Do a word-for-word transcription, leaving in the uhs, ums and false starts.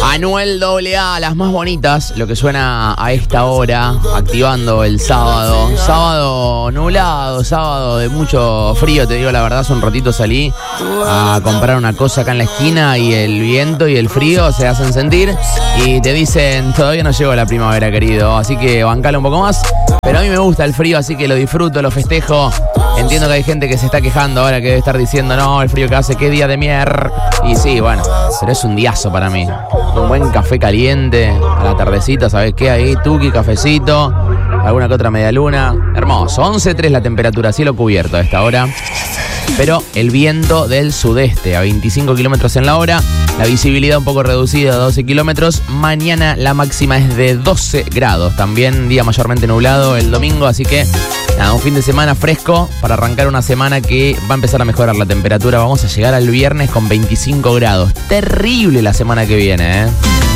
Anuel doble A, las más bonitas, lo que suena a esta hora, activando el sábado. Sábado nublado, sábado de mucho frío, te digo la verdad, hace un ratito salí a comprar una cosa acá en la esquina y el viento y el frío se hacen sentir y te dicen, todavía no llegó la primavera, querido, así que bancala un poco más. Pero a mí me gusta el frío, así que lo disfruto, lo festejo. Entiendo que hay gente que se está quejando ahora, que debe estar diciendo, no, el frío que hace, qué día de mierda. Y sí, bueno, pero es un diazo para mí. Un buen café caliente, a la tardecita, ¿sabes qué? Ahí, tuqui, cafecito, alguna que otra media luna. Hermoso, once tres la temperatura, cielo cubierto a esta hora. Pero el viento del sudeste a veinticinco kilómetros en la hora. La visibilidad un poco reducida a doce kilómetros. Mañana la máxima es de doce grados. También día mayormente nublado el domingo. Así que nada, un fin de semana fresco para arrancar una semana que va a empezar a mejorar la temperatura. Vamos a llegar al viernes con veinticinco grados. Terrible la semana que viene, ¿eh?